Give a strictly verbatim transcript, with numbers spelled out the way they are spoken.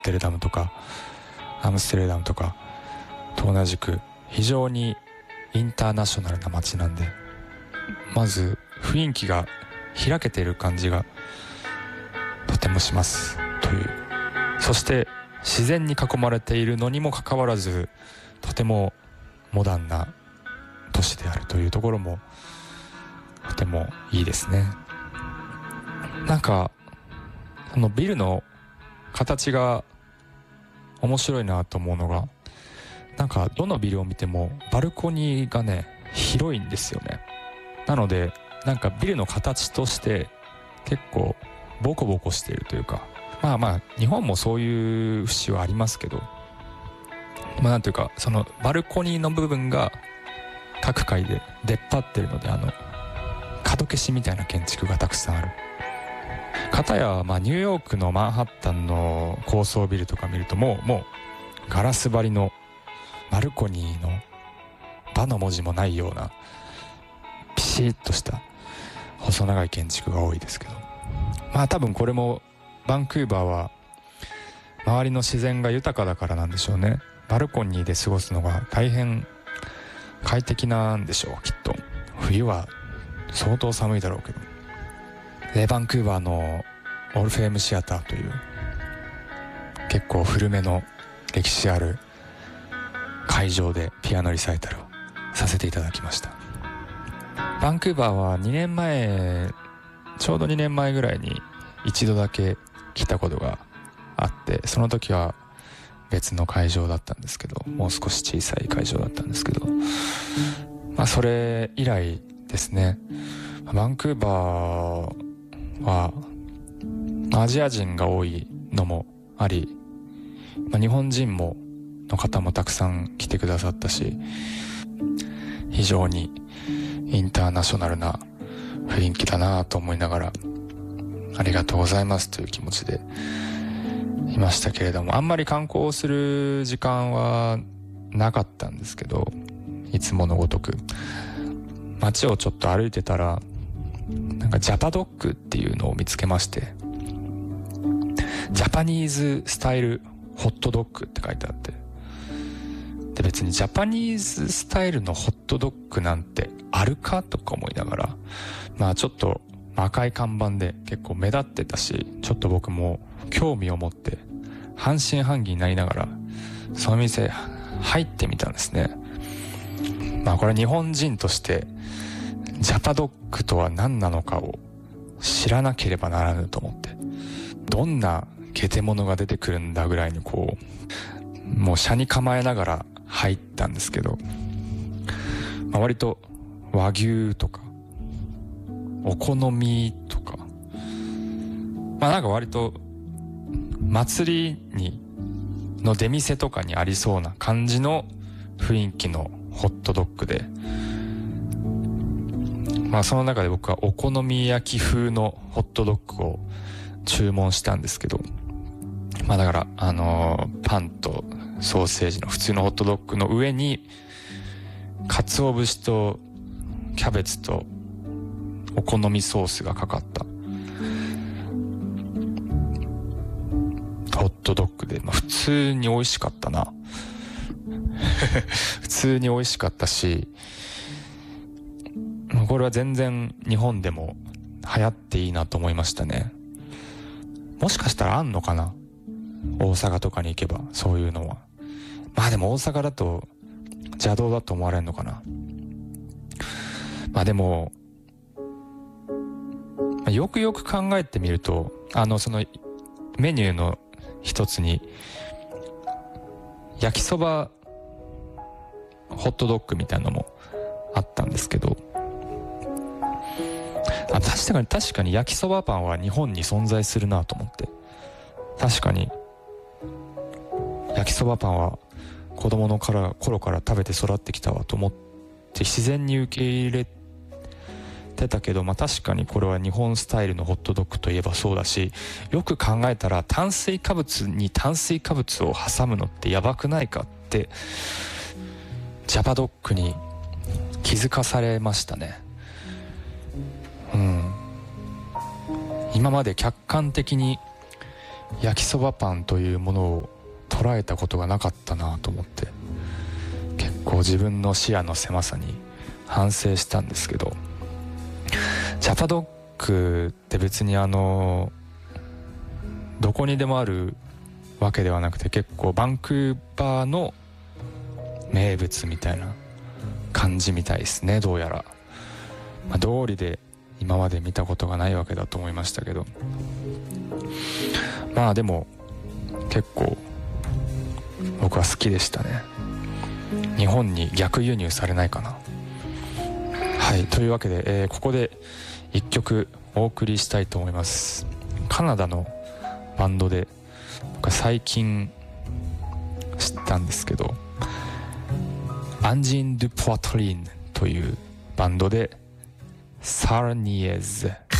テルダムとかアムステルダムとかと同じく非常にインターナショナルな街なんで、まず雰囲気が開けている感じがとてもしますという、そして自然に囲まれているのにもかかわらずとてもモダンな都市であるというところもとてもいいですね。なんかそのビルの形が面白いなと思うのが、なんかどのビルを見てもバルコニーがね広いんですよね。なのでなんかビルの形として結構ボコボコしているというか、まあまあ日本もそういう節はありますけど、まあなんていうかそのバルコニーの部分が各階で出っ張ってるので、あの角消しみたいな建築がたくさんある。片やまあニューヨークのマンハッタンの高層ビルとか見るともうもうガラス張りのバルコニーのバの文字もないようなピシッとした細長い建築が多いですけど、まあ多分これもバンクーバーは周りの自然が豊かだからなんでしょうね。バルコニーで過ごすのが大変快適なんでしょう、きっと。冬は相当寒いだろうけど。でバンクーバーのオルフェームシアターという結構古めの歴史ある会場でピアノリサイタルをさせていただきました。バンクーバーはにねんまえ、ちょうどにねんまえぐらいに一度だけ来たことがあって、その時は別の会場だったんですけど、もう少し小さい会場だったんですけど、まあそれ以来ですね。バンクーバーはアジア人が多いのもあり、まあ、日本人もの方もたくさん来てくださったし、非常にインターナショナルな雰囲気だなと思いながら、ありがとうございますという気持ちでいましたけれども、あんまり観光する時間はなかったんですけど、いつものごとく街をちょっと歩いてたら、なんかジャパドッグっていうのを見つけまして、ジャパニーズスタイルホットドッグって書いてあって、で別にジャパニーズスタイルのホットドッグなんてあるかとか思いながら、まあちょっと赤い看板で結構目立ってたし、ちょっと僕も興味を持って半信半疑になりながらその店入ってみたんですね。まあこれ日本人としてジャパドッグとは何なのかを知らなければならぬと思って、どんなゲテモノが出てくるんだぐらいにこうもう車に構えながら入ったんですけど、まあ、割と和牛とかお好みとか、まあなんか割と祭りにの出店とかにありそうな感じの雰囲気のホットドッグで、まあその中で僕はお好み焼き風のホットドッグを注文したんですけど、まあだからあのー、パンとソーセージの普通のホットドッグの上に鰹節とキャベツとお好みソースがかかったホットドッグで、まあ、普通に美味しかったな普通に美味しかったし、これは全然日本でも流行っていいなと思いましたね。もしかしたらあんのかな、大阪とかに行けばそういうのは。まあでも大阪だと邪道だと思われるのかな。まあでもよくよく考えてみると、あのそのメニューの一つに焼きそばホットドッグみたいなのもあったんですけど、あ、確かに確かに焼きそばパンは日本に存在するなと思って、確かに焼きそばパンは子供のから頃から食べて育ってきたわと思って自然に受け入れてたけど、まあ確かにこれは日本スタイルのホットドッグといえばそうだし、よく考えたら炭水化物に炭水化物を挟むのってやばくないかってジャパドッグに気づかされましたね。うん、今まで客観的に焼きそばパンというものを捉えたことがなかったなと思って、結構自分の視野の狭さに反省したんですけど、ジャパドッグって別にあのどこにでもあるわけではなくて、結構バンクーバーの名物みたいな感じみたいですね、どうやら。まあ、道理で今まで見たことがないわけだと思いましたけど、まあでも結構僕は好きでしたね。日本に逆輸入されないかな。はい、というわけで、えー、ここで一曲お送りしたいと思います。カナダのバンドで、僕は最近知ったんですけど、アンジン・ドゥ・ポワトリーヌというバンドでサーニエズ